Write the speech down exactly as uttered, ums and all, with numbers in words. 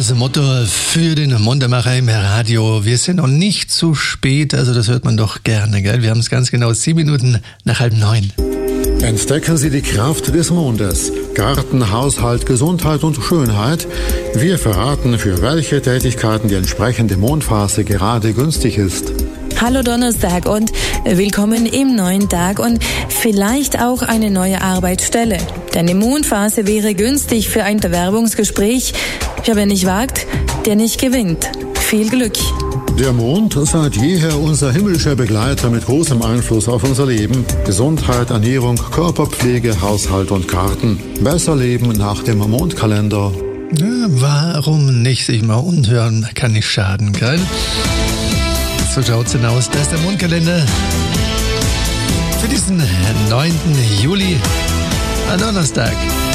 das Motto für den Muntermacher im Radio. Wir sind noch nicht zu spät, also das hört man doch gerne, gell? Wir haben es ganz genau sieben Minuten nach halb neun. Entdecken Sie die Kraft des Mondes. Garten, Haushalt, Gesundheit und Schönheit. Wir verraten, für welche Tätigkeiten die entsprechende Mondphase gerade günstig ist. Hallo Donnerstag und willkommen im neuen Tag und vielleicht auch eine neue Arbeitsstelle. Denn die Mondphase wäre günstig für ein Bewerbungsgespräch. Ja, wer nicht wagt, der nicht gewinnt. Viel Glück! Der Mond, seit jeher unser himmlischer Begleiter mit großem Einfluss auf unser Leben. Gesundheit, Ernährung, Körperpflege, Haushalt und Garten. Besser leben nach dem Mondkalender. Ja, warum nicht? Sich mal umhören kann nicht schaden, gell? So schaut's denn aus. Das ist der Mondkalender für diesen neunten Juli, am Donnerstag.